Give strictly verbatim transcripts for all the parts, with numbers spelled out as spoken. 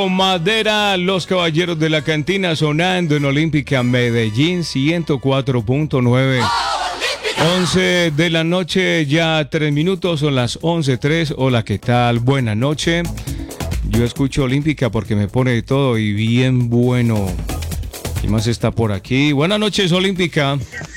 Madera, los caballeros de la cantina sonando en Olímpica Medellín ciento cuatro punto nueve. once de la noche, ya tres minutos, son las once tres. Hola, ¿qué tal? Buena noche. Yo escucho Olímpica porque me pone de todo y bien bueno. ¿Quién más está por aquí? Buenas noches, Olímpica.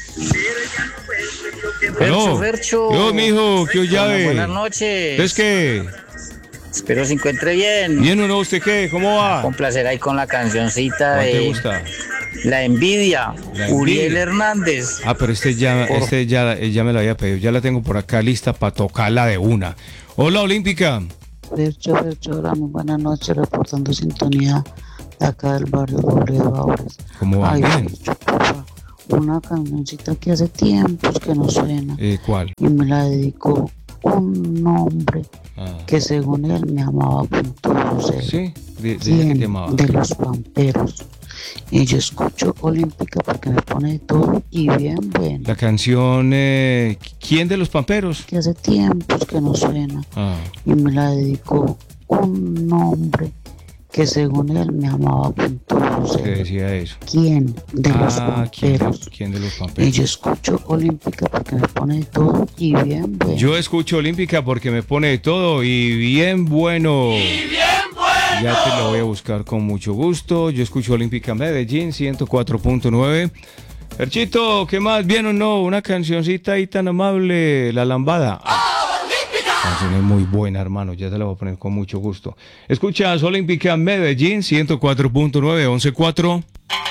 Fercho, Fercho. Yo, mijo, ¿qué llave? Buenas noches. ¿Es qué? Espero se encuentre bien. Bien, ¿o no? ¿Usted qué? ¿Cómo va? Con placer ahí con la cancioncita ¿Cuál de... te gusta? La envidia, La Uriel envidia. Hernández. Ah, pero este ya, Por- este ya, ya me lo había pedido. Ya la tengo por acá lista para tocarla de una. Hola, Olímpica. Fercho, Fercho, hola, muy buenas noches, reportando sintonía de acá del barrio Gobledores. ¿Cómo va? Ay, Bien. Fercho, porfa, una cancioncita que hace tiempos que no suena Eh, ¿Cuál? y me la dedicó un hombre Ah. que según él me amaba con todo su ser. ¿Sí? ¿De, de ¿Quién? qué te amaba? De los pamperos. Y yo escucho Olímpica porque me pone de todo y bien bueno. La canción eh, ¿Quién de los Pamperos? Que hace tiempos que no suena Ah. y me la dedicó un hombre que según él me amaba con todo su ¿Qué ser. decía eso? ¿Quién? De los Ah, ¿quién, pamperos. ¿quién de los Y Pamperos? yo escucho Olímpica porque me pone de todo y bien bueno. Yo escucho Olímpica porque me pone de todo y bien bueno. Y bien bueno. Ya te lo voy a buscar con mucho gusto. Yo escucho Olímpica Medellín ciento cuatro punto nueve. Perchito, ¿qué más? ¿Bien o no? Una cancioncita ahí tan amable, La Lambada. La canción es muy buena, hermano. Ya te la voy a poner con mucho gusto. Escuchas Olímpica Medellín ciento cuatro punto nueve, once cuatro.